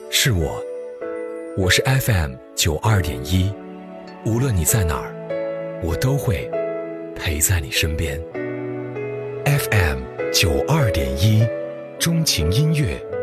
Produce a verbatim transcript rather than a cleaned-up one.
是我，我是 F M 九二点一，无论你在哪儿，我都会陪在你身边。F M 九二点一，钟情音乐，